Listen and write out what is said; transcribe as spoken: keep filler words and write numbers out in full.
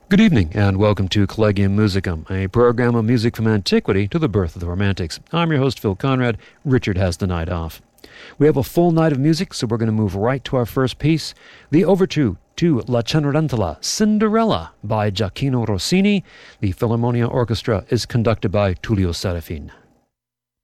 Good evening, and welcome to Collegium Musicum, a program of music from antiquity to the birth of the Romantics. I'm your host, Phil Conrad. Richard has the night off. We have a full night of music, so we're going to move right to our first piece, the Overture to La Cenerentola, Cinderella, by Gioacchino Rossini. The Philharmonia Orchestra is conducted by Tullio Serafin.